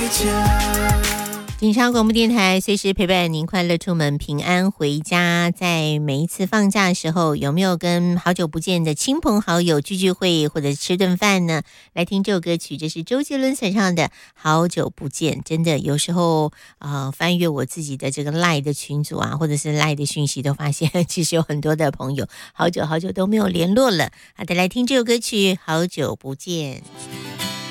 警察广播电台随时陪伴您快乐出门，平安回家。在每一次放假的时候，有没有跟好久不见的亲朋好友聚会或者吃顿饭呢？来听这首歌曲，这是周杰伦所唱的《好久不见》。真的有时候翻阅我自己的这个 LINE 的群组啊，或者是 LINE 的讯息，都发现其实有很多的朋友好久都没有联络了。好的，来听这首歌曲《好久不见》。